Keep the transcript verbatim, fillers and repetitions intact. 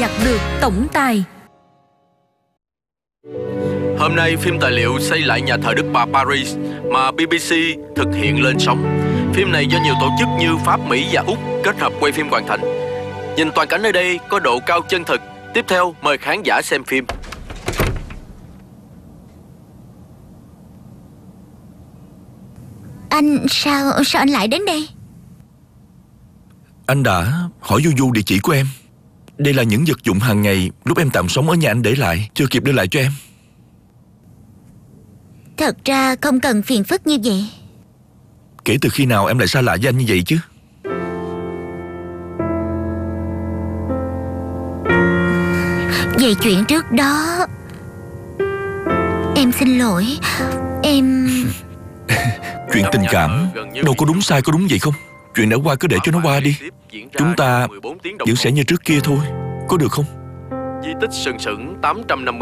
nhặt được tổng tài. Hôm nay phim tài liệu xây lại nhà thờ Đức Bà Paris mà bê bê xê thực hiện lên sóng. Phim này do nhiều tổ chức như Pháp, Mỹ và Úc kết hợp quay phim hoàn thành. Nhìn toàn cảnh nơi đây có độ cao chân thực. Tiếp theo mời khán giả xem phim. Anh sao sao anh lại đến đây? Anh đã hỏi Du Du địa chỉ của em. Đây là những vật dụng hàng ngày lúc em tạm sống ở nhà anh để lại, chưa kịp đưa lại cho em. Thật ra không cần phiền phức như vậy. Kể từ khi nào em lại xa lạ với anh như vậy chứ? Về chuyện trước đó, em xin lỗi. Em... Chuyện tình cảm đâu có đúng sai, có đúng vậy không? Chuyện đã qua cứ để cho nó qua đi. Chúng ta vẫn sẽ như trước kia thôi, có được không? Di tích sừng sững tám trăm năm mươi